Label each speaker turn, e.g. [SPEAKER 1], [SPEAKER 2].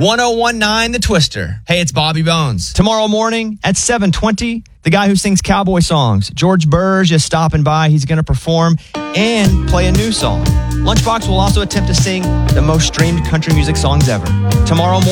[SPEAKER 1] 1019 The Twister. Hey, it's Bobby Bones.
[SPEAKER 2] Tomorrow morning at 7:20, the guy who sings cowboy songs, George Burge, is stopping by. He's going to perform and play a new song. Lunchbox will also attempt to sing the most streamed country music songs ever. Tomorrow morning.